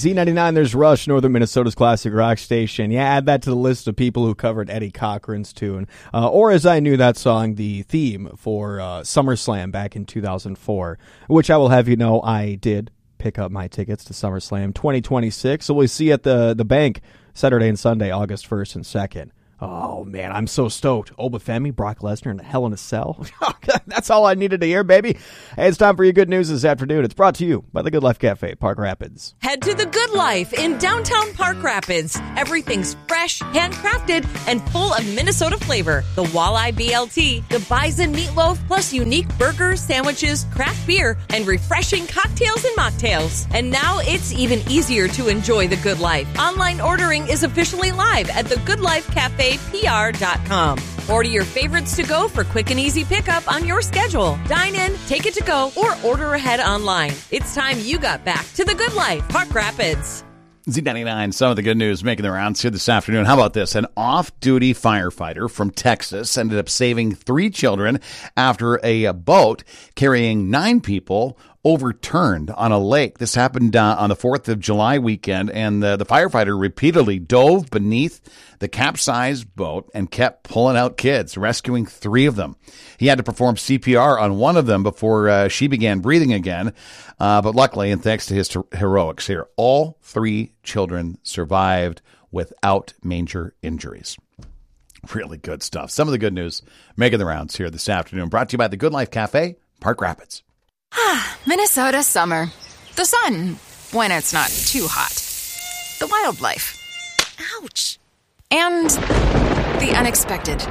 Z99, there's Rush, Northern Minnesota's classic rock station. Yeah, add that to the list of people who covered Eddie Cochran's tune. Or as I knew that song, the theme for SummerSlam back in 2004, which I will have you know I did pick up my tickets to SummerSlam 2026. So we'll see you at the bank Saturday and Sunday, August 1st and 2nd. Oh, man, I'm so stoked. Obafemi, Brock Lesnar, and Hell in a Cell. That's all I needed to hear, baby. Hey, it's time for your good news this afternoon. It's brought to you by the Good Life Cafe, Park Rapids. Head to the Good Life in downtown Park Rapids. Everything's fresh, handcrafted, and full of Minnesota flavor. The Walleye BLT, the Bison Meatloaf, plus unique burgers, sandwiches, craft beer, and refreshing cocktails and mocktails. And now it's even easier to enjoy the Good Life. Online ordering is officially live at the Good Life Cafe PR.com. Order your favorites to go for quick and easy pickup on your schedule. Dine in, take it to go, or order ahead online. It's time you got back to the Good Life, Park Rapids. Z99, some of the good news making the rounds here this afternoon. How about this? An off-duty firefighter from Texas ended up saving 3 children after a boat carrying 9 people overturned on a lake. This happened on the 4th of July weekend, and the firefighter repeatedly dove beneath the capsized boat and kept pulling out kids, rescuing 3 of them. He had to perform CPR on one of them before she began breathing again. But luckily, and thanks to his heroics here, all 3 children survived without major injuries. Really good stuff. Some of the good news making the rounds here this afternoon. Brought to you by the Good Life Cafe, Park Rapids. Minnesota summer. The sun, when it's not too hot. The wildlife. Ouch. And the unexpected.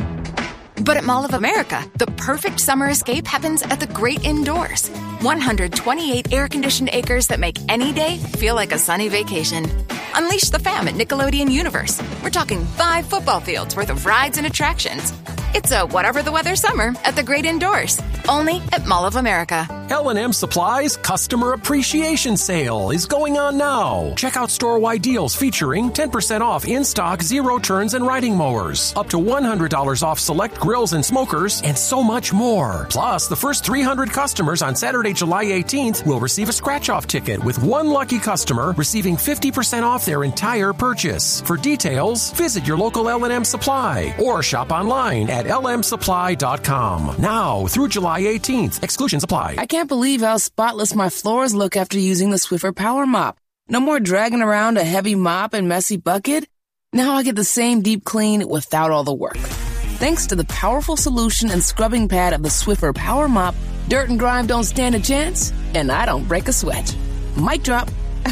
But at Mall of America, the perfect summer escape happens at the great indoors. 128 air-conditioned acres that make any day feel like a sunny vacation. Unleash the fam at Nickelodeon Universe. We're talking 5 football fields worth of rides and attractions. It's a whatever the weather summer at the great indoors. Only at Mall of America. L&M Supply's Customer Appreciation Sale is going on now. Check out store-wide deals featuring 10% off in-stock zero-turns and riding mowers, up to $100 off select grills and smokers, and so much more. Plus, the first 300 customers on Saturday, July 18th will receive a scratch-off ticket, with one lucky customer receiving 50% off their entire purchase. For details, visit your local L&M Supply or shop online at lmsupply.com. Now through July 18th. Exclusions apply. I can't believe how spotless my floors look after using the Swiffer Power Mop. No more dragging around a heavy mop and messy bucket. Now I get the same deep clean without all the work. Thanks to the powerful solution and scrubbing pad of the Swiffer Power Mop, dirt and grime don't stand a chance, and I don't break a sweat. Mic drop.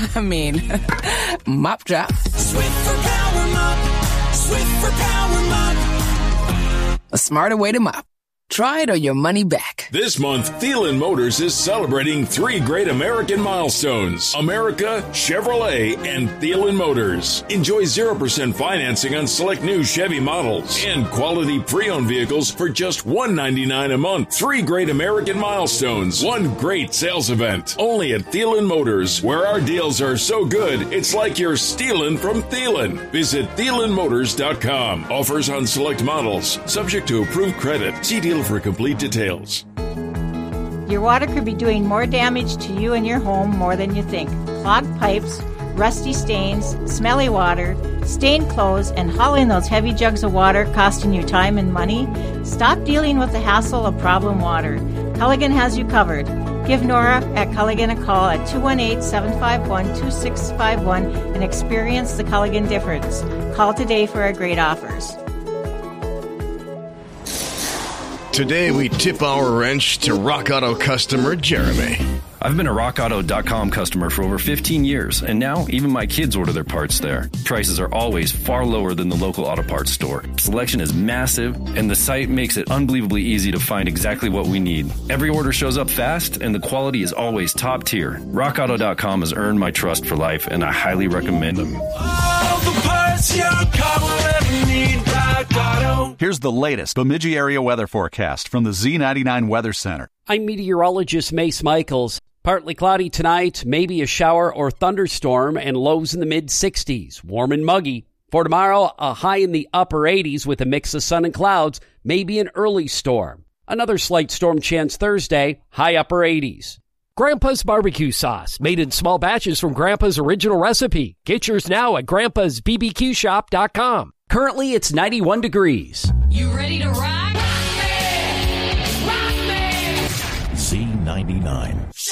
Mop drop. Swiffer Power Mop. Swiffer Power Mop. A smarter way to mop. Try it or your money back. This month, Thielen Motors is celebrating 3 great American milestones: America, Chevrolet, and Thielen Motors. Enjoy 0% financing on select new Chevy models and quality pre-owned vehicles for just $199 a month. 3 great American milestones, 1 great sales event. Only at Thielen Motors, where our deals are so good, it's like you're stealing from Thielen. Visit ThielenMotors.com. Offers on select models, subject to approved credit. See dealer for complete details. Your water could be doing more damage to you and your home more than you think. Clogged pipes, rusty stains, smelly water, stained clothes, and hauling those heavy jugs of water costing you time and money? Stop dealing with the hassle of problem water. Culligan has you covered. Give Nora at Culligan a call at 218-751-2651 and experience the Culligan difference. Call today for our great offers. Today, we tip our wrench to Rock Auto customer Jeremy. I've been a RockAuto.com customer for over 15 years, and now even my kids order their parts there. Prices are always far lower than the local auto parts store. Selection is massive, and the site makes it unbelievably easy to find exactly what we need. Every order shows up fast, and the quality is always top tier. RockAuto.com has earned my trust for life, and I highly recommend them. All the parts your car will ever need, Rock Auto. Here's the latest Bemidji area weather forecast from the Z99 Weather Center. I'm meteorologist Mace Michaels. Partly cloudy tonight, maybe a shower or thunderstorm, and lows in the mid-60s. Warm and muggy. For tomorrow, a high in the upper 80s with a mix of sun and clouds, maybe an early storm. Another slight storm chance Thursday, high upper 80s. Grandpa's barbecue sauce, made in small batches from Grandpa's original recipe. Get yours now at grandpa'sbbqshop.com. Currently, it's 91 degrees. You ready to rock? Rock me! Z99.